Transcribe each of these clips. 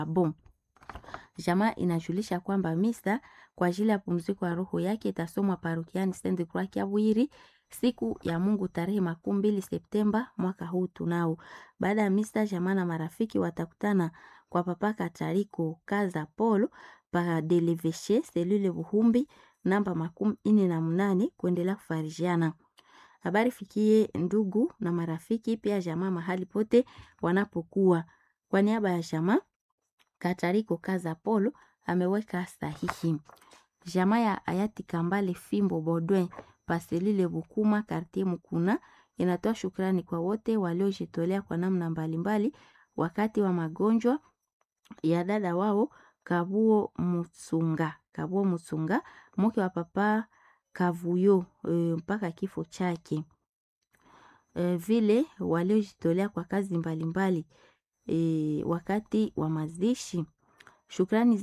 Bon, jamaa inajulisha kwamba misa kwa ajili ya pumziko ya roho yake itasomwa parokiani Sainte Croix Kiabwiri siku ya Mungu tarehe 2 Septemba mwaka huu tunao. Baada ya misa, jamaa na marafiki watakutana kwa Papa Katariko Kaza Polo pa Deleveshe selule Buhumbi namba 48 kuendelea kufarijiana. Habari fikie ndugu na marafiki pia jamaa mahali pote wanapokuwa. Kwa niaba ya jamaa Katariko Kaza Polo ameweka sahihi. Jamaa ya hayati Kambale Fimbo Baudouin paselile Bukuma quartier Mukuna inatoa shukrani kwa wote waliojitolea kwa namna mbalimbali wakati wa magonjwa ya dada wao Kabuo Mutsunga mke wa papa Kavuyo mpaka kifo chake. Vile waliojitolea kwa kazi mbalimbali wakati wa mazishi. Shukrani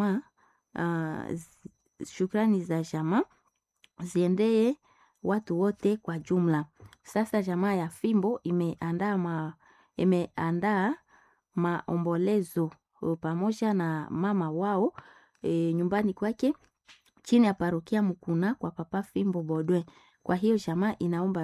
za jamaa ziendee watu wote kwa jumla. Sasa jamaa ya Fimbo imeandaa maombolezo pamoja na mama wao nyumbani kwake chini ya parokia Mukuna kwa Papa Fimbo Baudouin. Kwa hiyo jamaa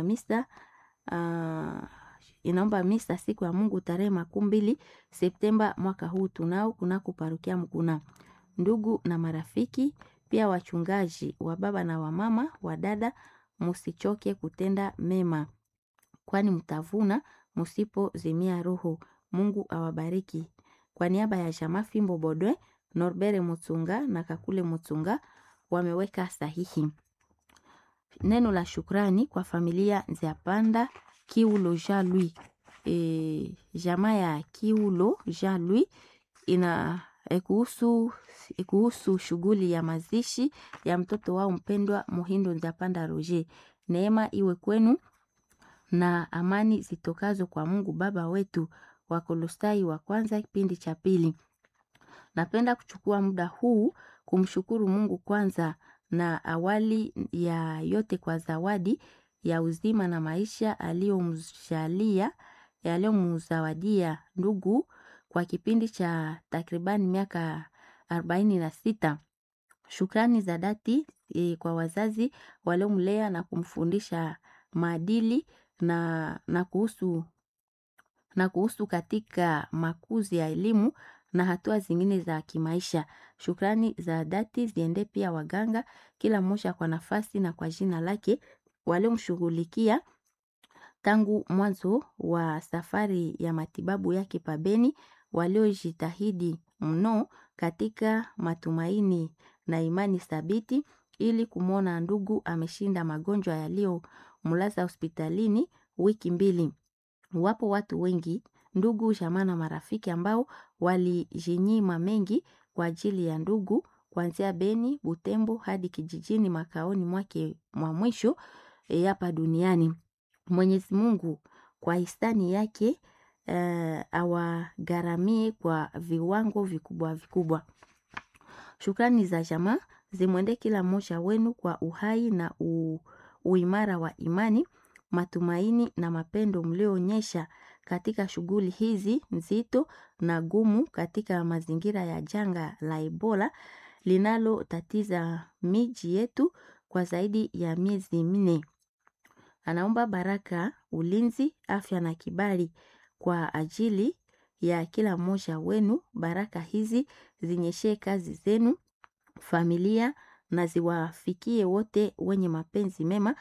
inaomba misa siku ya Mungu tarehe 2 Septemba mwaka huu tunao kunako parokia Mukuna. Ndugu na marafiki pia wachungaji wa baba na wa mama wa dada, musichoke kutenda mema, kwani mtavuna musipozimia roho. Mungu awabariki. Kwa niaba ya jamaa Fimbo Baudouin, Norbert Mutsunga na Kakule Mutsunga wameweka sahihi. Neno la shukrani kwa familia Nziapanda Kiulo Jean Louis. Jamaa ya Kiulo Jean Louis ina kuhusu shughuli ya mazishi ya mtoto wao mpendwa Muhindo Nziapanda Roger. Neema iwe kwenu na amani zitokazo kwa Mungu Baba wetu. Wakolosai wa kwanza kipindi cha 2. Napenda kuchukua muda huu kumshukuru Mungu kwanza na awali ya yote kwa zawadi ya uzima na maisha aliyomzawadia ndugu kwa kipindi cha takribani miaka 46. Shukrani za dhati kwa wazazi waliomlea na kumfundisha maadili na kuhusu katika makuzi ya elimu na hatua zingine za kimaisha. Shukrani za dhati ziende pia waganga, kila mmoja kwa nafasi na kwa jina lake, waliomshughulikia tangu mwanzo wa safari ya matibabu yake pabeni, waliojitahidi mno katika matumaini na imani thabiti ili kumwona ndugu ameshinda magonjwa yaliyomlaza hospitalini wiki 2. Wapo watu wengi, ndugu, jamaa na marafiki ambao walijinyima mengi kwa ajili ya ndugu, kuanzia Beni, Butembo hadi kijijini makaoni mwake mwa mwisho hapa duniani. Mwenyezi Mungu kwa hisani yake awagharamie kwa viwango vikubwa. Shukrani za jamaa zimwende kila mmoja wenu kwa uhai na uimara wa imani, matumaini na mapendo mlioonyesha katika shughuli hizi nzito na gumu katika mazingira ya janga la Ebola linalotatiza miji yetu kwa zaidi ya miezi 4. Anaomba baraka, ulinzi, afya na kibali kwa ajili ya kila mmoja wenu. Baraka hizi zinyeshe kazi zenu, familia na ziwafikie wote wenye mapenzi mema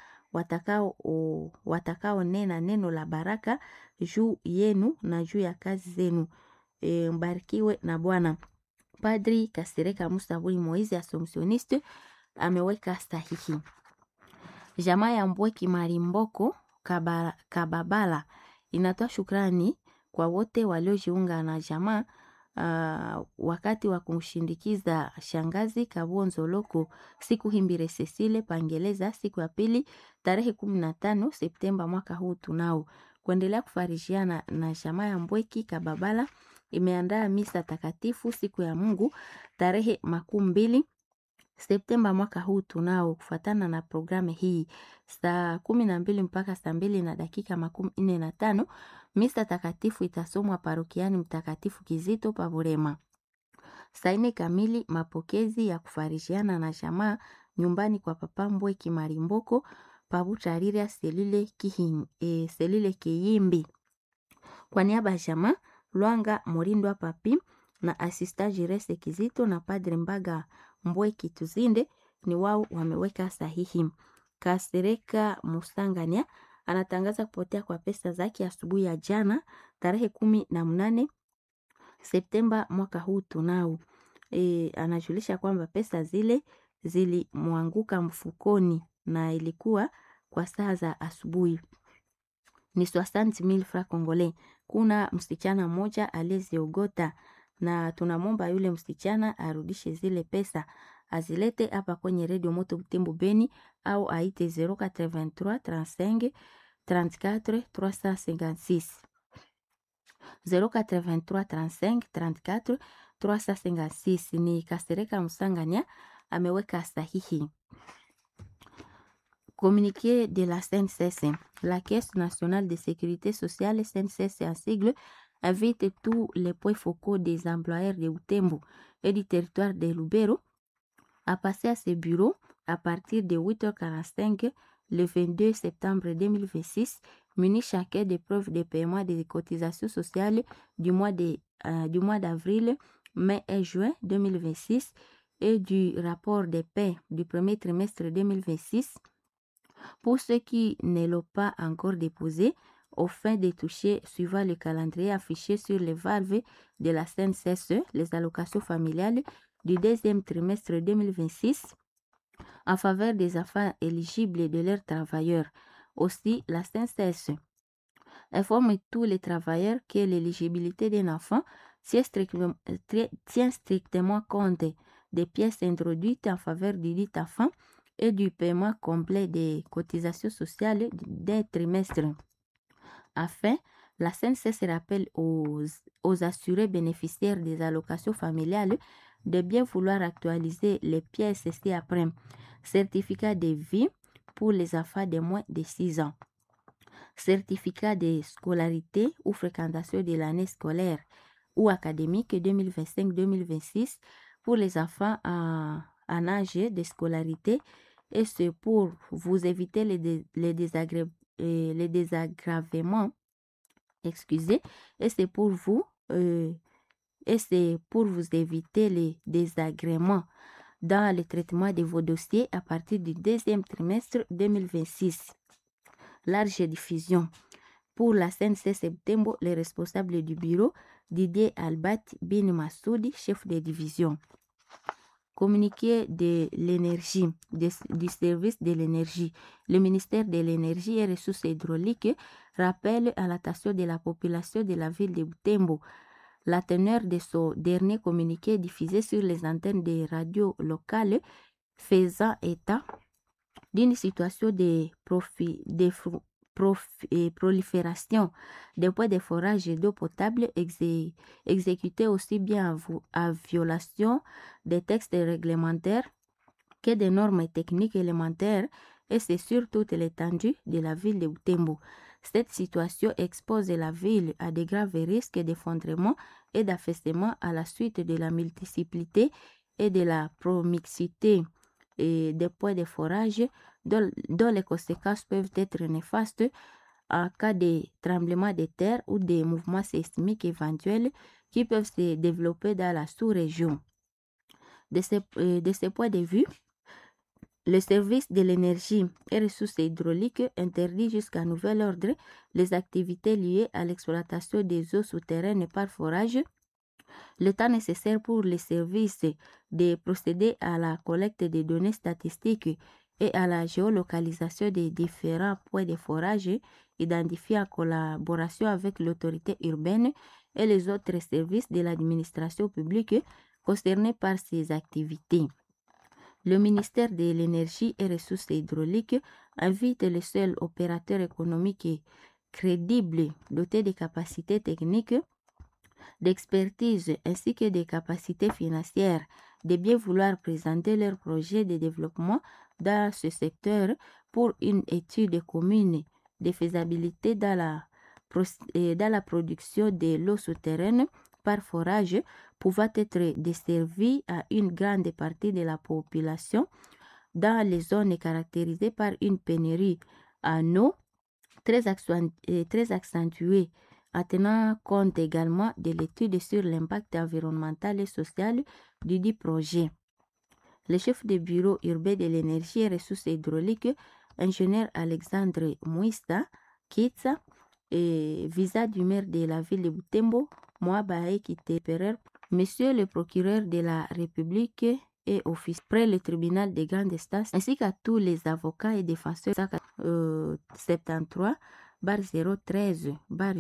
watakao nena neno la baraka juu yenu na juu ya kazi zenu. Mbarikiwe na Bwana. Padri Kasereka Musaburi Moizi Assumptioniste ameweka sahihi. Jamaa ya Mbweki Marimboko Kababala inatoa shukrani kwa wote waliojiunga na jamaa wakati wa kumshindikiza shangazi Kabuo Nzoloko siku Himbire Cecile Pangeleza siku ya 2 tarehe 15 Septemba mwaka huu tunao. Kuendelea kufarijiana na jamaa ya Mbweki Kababala imeandaa misa takatifu siku ya Mungu tarehe 2 Septemba mwaka huu tunao. Kufuatana na programu hii, saa 12 mpaka saa 2 na dakika 45 misa takatifu itasomwa parokiani Mtakatifu Kizito pa Burema. Saa 4 kamili mapokezi ya kufarishiana na jamaa nyumbani kwa Papa Mbweki Marimboko Pabutarira selule Kiyimbi. Kwa niaba ya jamaa Lwanga Morindo Papi na asista Jirese Kizito na Padre Mbaga Mbweki Tuzinde ni wao wameweka sahihi. Kasereka Musangania anatangaza kupotea kwa pesa zake asubuhi ya jana tarehe 18 Septemba mwaka huu tunao. Anajulisha kwamba pesa zile zilimwanguka mfukoni na ilikuwa kwa saa za asubuhi. Ni 60,000 francs congolais. Kuna msichana mmoja aliyeziogota na tunamwomba yule msichana arudishe zile pesa, azilete hapa kwenye Radio Moto Butembo Beni au aite 083 35 34 356 083 35 34 356. Ni Kasereka Musangania ameweka sahihi. Communiqué de la CNSS. La Caisse nationale de sécurité sociale CNSS en sigle invite tous les points focaux des employeurs de Butembo et du territoire de Lubero à passer à ce bureau à partir de 8h45 le 22 septembre 2026, munis chacun des preuves de paiement des cotisations sociales du mois d'avril, mai et juin 2026 et du rapport des paies du premier trimestre 2026 pour ceux qui ne l'ont pas encore déposé, aux fins de toucher, suivant le calendrier affiché sur les valves de la CNSS, les allocations familiales du deuxième trimestre 2026 en faveur des enfants éligibles de leurs travailleurs. Aussi, la CNSS informe tous les travailleurs que l'éligibilité d'un enfant tient strictement compte des pièces introduites en faveur du dit enfant et du paiement complet des cotisations sociales d'un trimestre. Enfin, la CNSS rappelle aux assurés bénéficiaires des allocations familiales de bien vouloir actualiser les pièces ci-après. Certificat de vie pour les enfants de moins de 6 ans. Certificat de scolarité ou fréquentation de l'année scolaire ou académique 2025-2026 pour les enfants en âge de scolarité. Et c'est pour vous éviter les désagréments. Excusez. Et c'est pour vous éviter les désagréments dans le traitement de vos dossiers à partir du deuxième trimestre 2026. Large diffusion. Pour la CNSS Septembre, les responsables du bureau, Didier Albat Bin Massoudi, chef de division. Communiqué de l'énergie, du service de l'énergie. Le ministère de l'énergie et des ressources hydrauliques rappelle à l'attention de la population de la ville de Butembo la teneur de son dernier communiqué diffusé sur les antennes des radios locales faisant état d'une situation de prolifération des points de forage d'eau potable exécutés aussi bien à violation des textes réglementaires que des normes techniques élémentaires, et c'est sur toute l'étendue de la ville de Butembo. Cette situation expose la ville à de graves risques d'effondrement et d'affaissement à la suite de la multiplicité et de la promixité des points de forage dont les conséquences peuvent être néfastes en cas de tremblement de terre ou des mouvements sismiques éventuels qui peuvent se développer dans la sous-région. De ce point de vue, le service de l'énergie et ressources hydrauliques interdit jusqu'à nouvel ordre les activités liées à l'exploitation des eaux souterraines par forage. Le temps nécessaire pour les services de procéder à la collecte des données statistiques et à la géolocalisation des différents points de forage identifiés en collaboration avec l'autorité urbaine et les autres services de l'administration publique concernés par ces activités. Le ministère de l'Énergie et des Ressources hydrauliques invite les seuls opérateurs économiques crédibles dotés de capacités techniques, d'expertise ainsi que des capacités financières de bien vouloir présenter leur projet de développement dans ce secteur pour une étude commune de faisabilité dans la production de l'eau souterraine par forage pouvant être desservis à une grande partie de la population dans les zones caractérisées par une pénurie en eau très accentuée, en tenant compte également de l'étude sur l'impact environnemental et social du dit projet. Le chef du bureau urbain de l'énergie et ressources hydrauliques, ingénieur Alexandre Mouista Kitsa, et visa du maire de la ville de Butembo, Moabae Kiteperer, monsieur le procureur de la République et office près le tribunal de grande instance, ainsi qu'à tous les avocats et défenseurs 73 013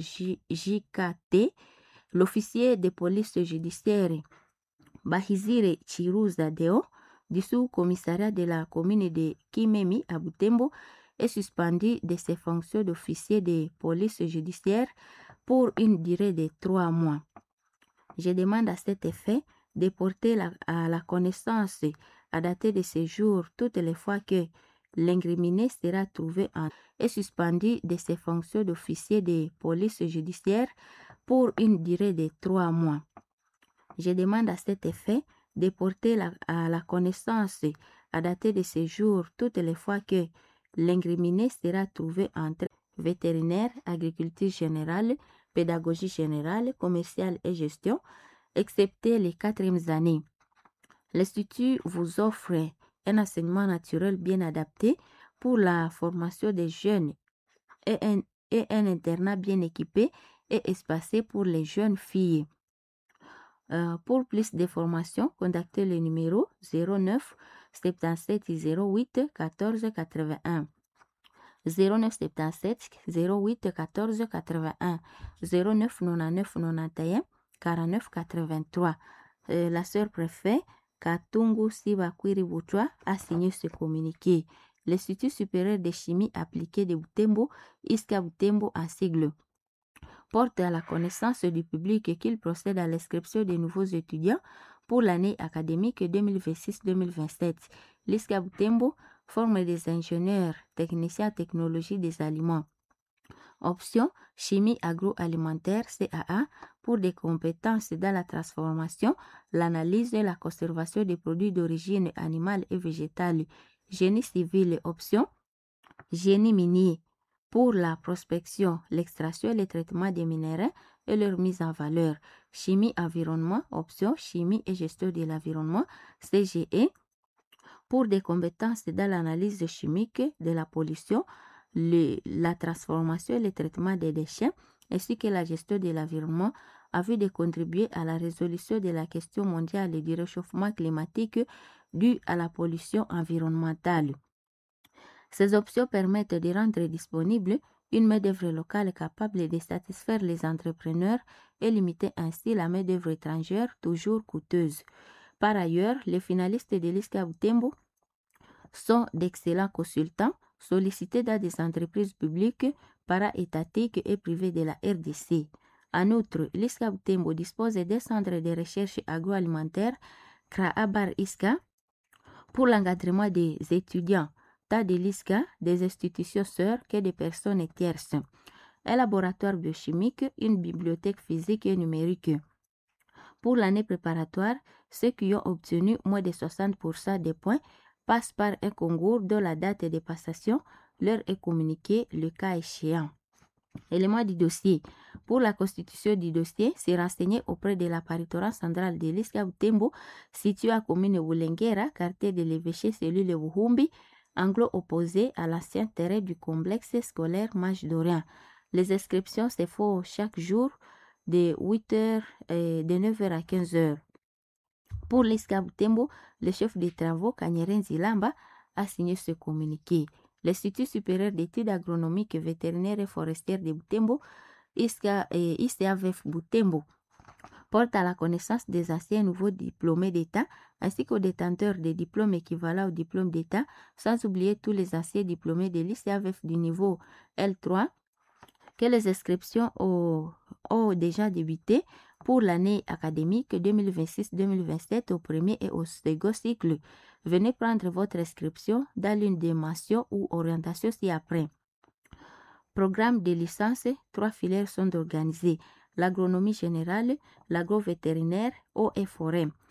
JKT, l'officier de police judiciaire Bahizire Chiruza Deo du sous-commissariat de la commune de Kimemi à Butembo est suspendu de ses fonctions d'officier de police judiciaire pour une durée de 3 mois. Je demande à cet effet de porter à la connaissance à dater de ce jour toutes les fois que l'incriminé sera trouvé et suspendu de ses fonctions d'officier de police judiciaire pour une durée de 3 mois. Je demande à cet effet de porter à la connaissance à dater de ce jour toutes les fois que l'incriminé sera trouvé entre vétérinaire, agriculture générale, pédagogie générale, commerciale et gestion, excepté les 4e années. L'Institut vous offre un enseignement naturel bien adapté pour la formation des jeunes et un internat bien équipé et espacé pour les jeunes filles. Pour plus d'informations, contactez le numéro 09 77 08 14 81. 09 77 08 14 81 09 99 91 49 83. La sœur préfet Katungu Sibakwiri Butwa a signé ce communiqué. L'Institut supérieur de chimie appliquée de Butembo, ISCA Butembo en sigle, porte à la connaissance du public qu'il procède à l'inscription des nouveaux étudiants pour l'année académique 2026-2027. L'ISCA Butembo forme des ingénieurs, techniciens en technologie des aliments. Option chimie agroalimentaire CAA pour des compétences dans la transformation, l'analyse et la conservation des produits d'origine animale et végétale. Génie civil option génie minier pour la prospection, l'extraction et le traitement des minéraux et leur mise en valeur. Chimie environnement option chimie et gestion de l'environnement CGE pour des compétences dans l'analyse chimique de la pollution, la transformation et le traitement des déchets, ainsi que la gestion de l'environnement, a vu de contribuer à la résolution de la question mondiale du réchauffement climatique dû à la pollution environnementale. Ces options permettent de rendre disponible une main-d'œuvre locale capable de satisfaire les entrepreneurs et limiter ainsi la main-d'œuvre étrangère toujours coûteuse. Par ailleurs, les finalistes de l'ISCA Butembo sont d'excellents consultants sollicités dans des entreprises publiques, para-étatiques et privées de la RDC. En outre, l'ISCA Butembo dispose d'un centre de recherche agroalimentaire, Kraabar ISCA, pour l'encadrement des étudiants, tant de l'ISCA, des institutions sœurs que des personnes tierces. Un laboratoire biochimique, une bibliothèque physique et numérique. Pour l'année préparatoire, ceux qui ont obtenu moins de 60% des points passent par un concours dont la date de passation leur est communiquée le cas échéant. Élément du dossier. Pour la constitution du dossier, c'est renseigné auprès de l'apparitoire centrale de l'ISCA Butembo, située à commune Wulengera, quartier de l'évêché, cellule Wuhumbi, angle opposé à l'ancien terrain du complexe scolaire Mage d'Orient. Les inscriptions se font chaque jour de 8h et de 9h à 15h. Pour l'ISCA Butembo, le chef des travaux, Kanyeren Zilamba, a signé ce communiqué. L'Institut supérieur d'études agronomiques, vétérinaires et forestières de Butembo, ICAVF Butembo, porte à la connaissance des anciens nouveaux diplômés d'État ainsi qu'aux détenteurs des diplômes équivalents au diplôme d'État, sans oublier tous les anciens diplômés de l'ICAVF du niveau L3, que les inscriptions ont déjà débuté pour l'année académique 2026-2027 au premier et au second cycle. Venez prendre votre inscription dans l'une des mentions ou orientations ci-après. Programme de licence, 3 filières sont organisées. l'agronomie générale, l'agrovétérinaire, eau et forêt.